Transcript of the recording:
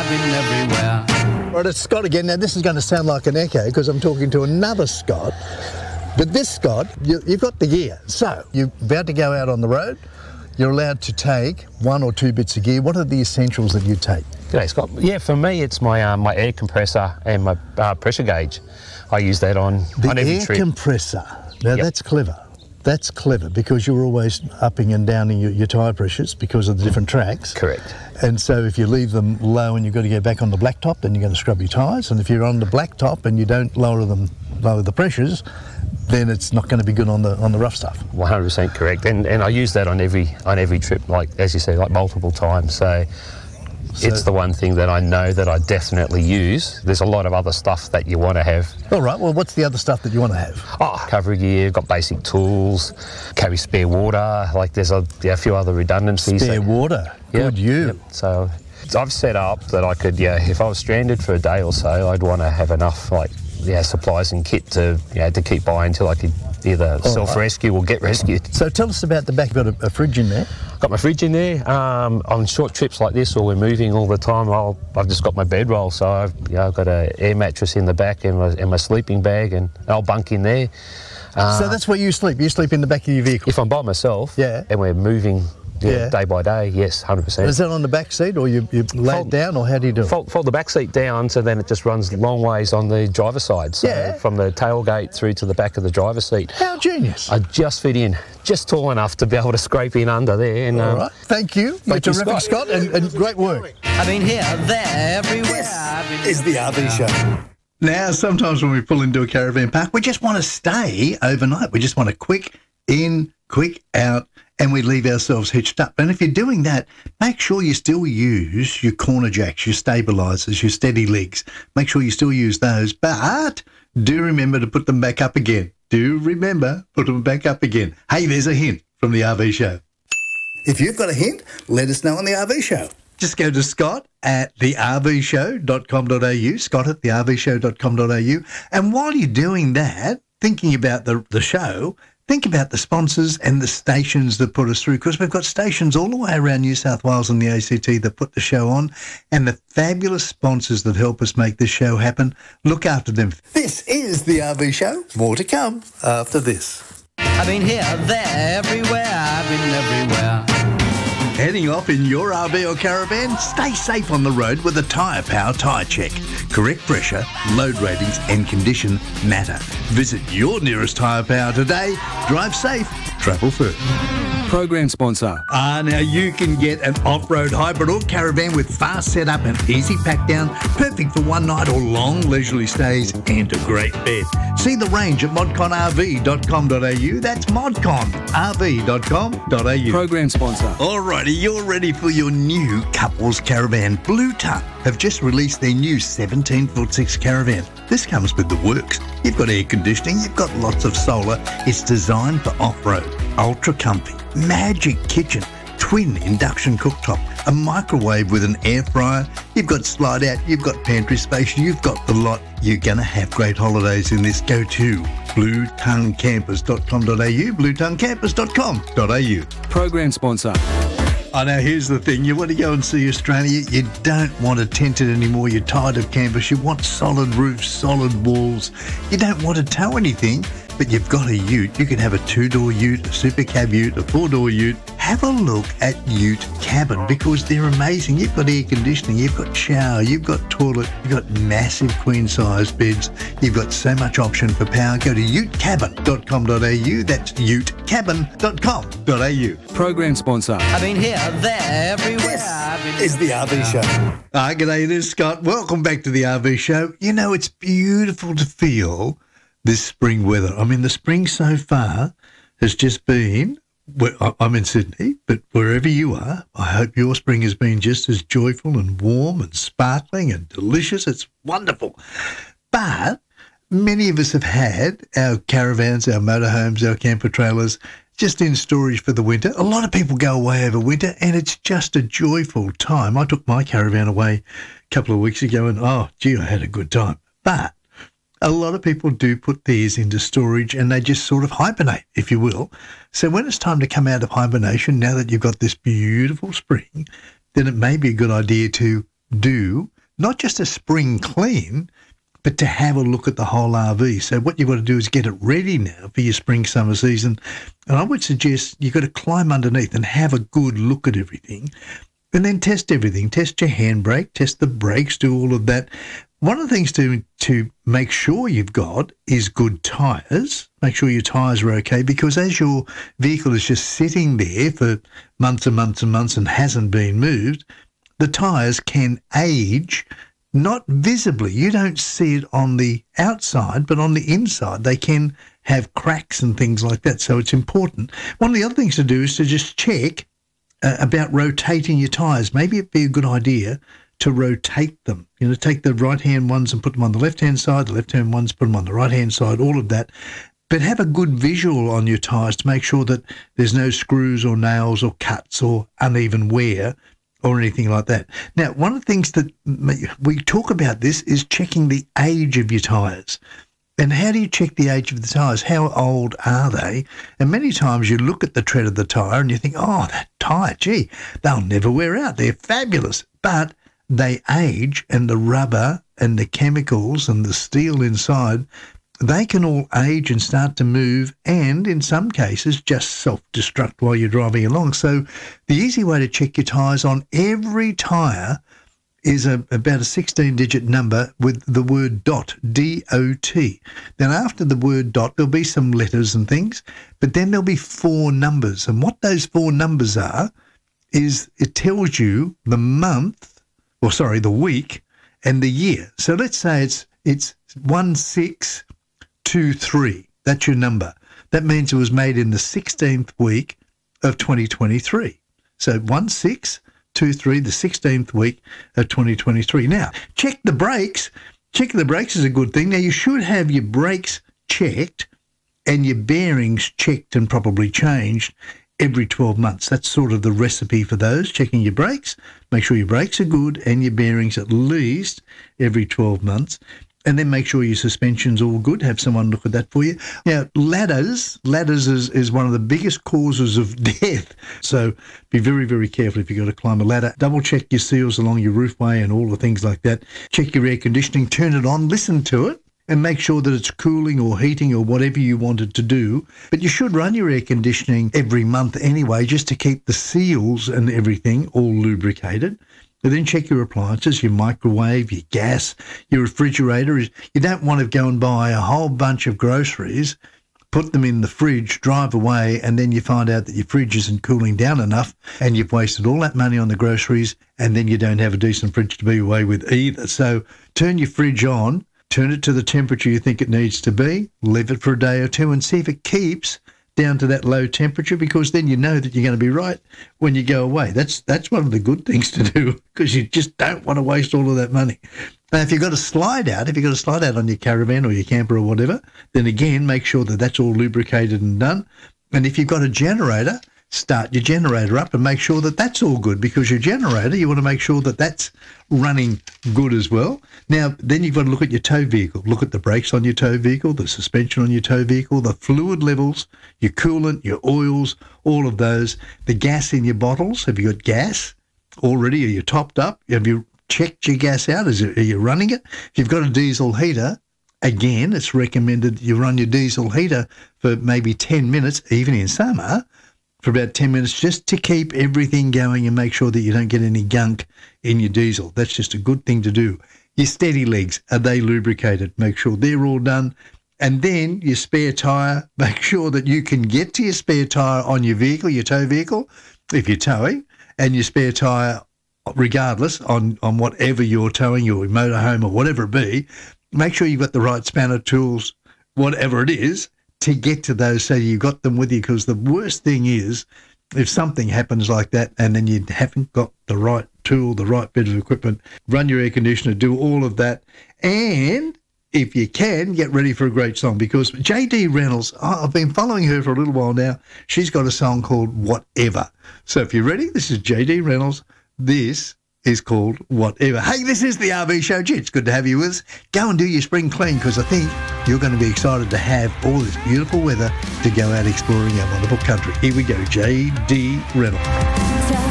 I've been everywhere. Right, it's Scott again. Now, this is going to sound like an echo because I'm talking to another Scott. But this Scott, you've got the gear. So, you're about to go out on the road. You're allowed to take 1 or 2 bits of gear. What are the essentials that you take? G'day, Scott. Yeah, for me, it's my my air compressor and my pressure gauge. I use that on every trip. The air compressor. Now, that's clever. That's clever because you're always upping and downing your tyre pressures because of the different tracks. Correct. And so if you leave them low and you've got to go back on the blacktop, then you're going to scrub your tyres. And if you're on the blacktop and you don't lower the pressures, then it's not going to be good on the rough stuff. 100% correct. And I use that on every trip, like as you say, like multiple times. So it's the one thing that I know that I definitely use. There's a lot of other stuff that you want to have. All right, well, what's the other stuff that you want to have? Oh, recovery gear, got basic tools, carry spare water, like there's a few other redundancies. Spare water? Good you. Yep. So I've set up that I could, if I was stranded for a day or so, I'd want to have enough, supplies and kit to keep by until I could either self-rescue or get rescued. So tell us about the back. You've got a fridge in there? Got my fridge in there. On short trips like this, or we're moving all the time, I've just got my bedroll. So I've got an air mattress in the back and my sleeping bag, and I'll bunk in there. So that's where you sleep? You sleep in the back of your vehicle? If I'm by myself and we're moving day by day, yes, 100%. Is that on the back seat, or you lay it down, or how do you do it? Fold the back seat down, so then it just runs long ways on the driver's side. So from the tailgate through to the back of the driver's seat. How genius. I just fit in, just tall enough to be able to scrape in under there. And, all right. Thank you. You're terrific, Scott, and great work. I've been here, there, everywhere. This is the RV Show. Now, sometimes when we pull into a caravan park, we just want to stay overnight. We just want a quick in, quick out, and we leave ourselves hitched up. And if you're doing that, make sure you still use your corner jacks, your stabilisers, your steady legs. Make sure you still use those, but do remember to put them back up again. Do remember, put them back up again. Hey, there's a hint from the RV Show. If you've got a hint, let us know on the RV Show. Just go to Scott at thervshow.com.au, Scott at thervshow.com.au. And while you're doing that, thinking about the show, think about the sponsors and the stations that put us through, because we've got stations all the way around New South Wales and the ACT that put the show on, and the fabulous sponsors that help us make this show happen. Look after them. This is the RV Show. More to come after this. I've been here, there, everywhere. I've been everywhere. Heading off in your RV or caravan? Stay safe on the road with a Tyre Power Tyre Check. Correct pressure, load ratings and condition matter. Visit your nearest Tyre Power today. Drive safe, travel first. Program sponsor. Now you can get an off-road hybrid or caravan with fast setup and easy pack down, perfect for one night or long leisurely stays, and a great bed. See the range at modconrv.com.au. That's modconrv.com.au. Program sponsor. Alrighty, you're ready for your new couples caravan. Blue Tongue have just released their new 17'6" caravan. This comes with the works. You've got air conditioning, you've got lots of solar. It's designed for off-road, ultra comfy, magic kitchen, twin induction cooktop, a microwave with an air fryer. You've got slide out, you've got pantry space, you've got the lot. You're going to have great holidays in this. Go to bluetonguecampers.com.au, bluetonguecampers.com.au. Program sponsor. Now here's the thing. You want to go and see Australia, you don't want to tent it anymore. You're tired of campus. You want solid roofs, solid walls. You don't want to tow anything, but you've got a ute. You can have a 2-door ute, a super cab ute, a 4-door ute. Have a look at Ute Cabin because they're amazing. You've got air conditioning, you've got shower, you've got toilet, you've got massive queen-size beds. You've got so much option for power. Go to utecabin.com.au. That's utecabin.com.au. Program sponsor. I've been here, there, everywhere. This is the RV Show. G'day, it is Scott. Welcome back to the RV Show. You know, it's beautiful to feel this spring weather. I mean, the spring so far has just been... I'm in Sydney, but wherever you are, I hope your spring has been just as joyful and warm and sparkling and delicious. It's wonderful. But many of us have had our caravans, our motorhomes, our camper trailers just in storage for the winter. A lot of people go away over winter, and it's just a joyful time. I took my caravan away a couple of weeks ago, and I had a good time. But a lot of people do put theirs into storage and they just sort of hibernate, if you will. So when it's time to come out of hibernation, now that you've got this beautiful spring, then it may be a good idea to do not just a spring clean, but to have a look at the whole RV. So what you've got to do is get it ready now for your spring-summer season. And I would suggest you've got to climb underneath and have a good look at everything. And then test everything. Test your handbrake, test the brakes, do all of that. One of the things to make sure you've got is good tyres. Make sure your tyres are okay, because as your vehicle is just sitting there for months and months and months and hasn't been moved, the tyres can age, not visibly. You don't see it on the outside, but on the inside they can have cracks and things like that. So it's important. One of the other things to do is to just check about rotating your tyres. Maybe it'd be a good idea to rotate them. You know, take the right-hand ones and put them on the left-hand side, the left-hand ones, put them on the right-hand side, all of that. But have a good visual on your tyres to make sure that there's no screws or nails or cuts or uneven wear or anything like that. Now, one of the things that we talk about this is checking the age of your tyres. And how do you check the age of the tyres? How old are they? And many times you look at the tread of the tyre and you think, oh, that tyre, gee, they'll never wear out. They're fabulous. But they age, and the rubber and the chemicals and the steel inside, they can all age and start to move, and in some cases just self-destruct while you're driving along. So the easy way to check your tyres on every tyre is about a 16-digit number with the word dot, D-O-T. Then after the word dot, there'll be some letters and things, but then there'll be 4 numbers. And what those 4 numbers are is it tells you the month, the week and the year. So let's say it's 1623. That's your number. That means it was made in the 16th week of 2023. So 1623, the 16th week of 2023. Now, check the brakes. Checking the brakes is a good thing. Now, you should have your brakes checked and your bearings checked and probably changed every 12 months. That's sort of the recipe for those, checking your brakes. Make sure your brakes are good and your bearings at least every 12 months. And then make sure your suspension's all good. Have someone look at that for you. Now, ladders is one of the biggest causes of death. So be very, very careful if you've got to climb a ladder. Double check your seals along your roofway and all the things like that. Check your air conditioning, turn it on, listen to it, and make sure that it's cooling or heating or whatever you want it to do. But you should run your air conditioning every month anyway, just to keep the seals and everything all lubricated. But then check your appliances, your microwave, your gas, your refrigerator. You don't want to go and buy a whole bunch of groceries, put them in the fridge, drive away, and then you find out that your fridge isn't cooling down enough and you've wasted all that money on the groceries, and then you don't have a decent fridge to be away with either. So turn your fridge on, turn it to the temperature you think it needs to be, leave it for a day or two and see if it keeps down to that low temperature, because then you know that you're going to be right when you go away. That's one of the good things to do, because you just don't want to waste all of that money. Now, if you've got a slide out on your caravan or your camper or whatever, then again, make sure that that's all lubricated and done. And if you've got a generator, start your generator up and make sure that that's all good, because your generator, you want to make sure that that's running good as well. Now, then you've got to look at your tow vehicle. Look at the brakes on your tow vehicle, the suspension on your tow vehicle, the fluid levels, your coolant, your oils, all of those. The gas in your bottles. Have you got gas already? Are you topped up? Have you checked your gas out? Are you running it? If you've got a diesel heater, again, it's recommended you run your diesel heater for maybe 10 minutes, even in summer, for about 10 minutes, just to keep everything going and make sure that you don't get any gunk in your diesel. That's just a good thing to do. Your steady legs, are they lubricated? Make sure they're all done. And then your spare tyre, make sure that you can get to your spare tyre on your vehicle, your tow vehicle, if you're towing, and your spare tyre, regardless, on whatever you're towing, your motorhome or whatever it be. Make sure you've got the right spanner, tools, whatever it is, to get to those so you've got them with you, because the worst thing is if something happens like that and then you haven't got the right tool, the right bit of equipment, run your air conditioner, do all of that. And if you can, get ready for a great song, because J.D. Reynolds, I've been following her for a little while now. She's got a song called Whatever. So if you're ready, this is J.D. Reynolds. This is called Whatever. Hey, this is the RV Show. Gee, it's good to have you with us. Go and do your spring clean, because I think you're going to be excited to have all this beautiful weather to go out exploring our wonderful country. Here we go, J.D. Reynolds.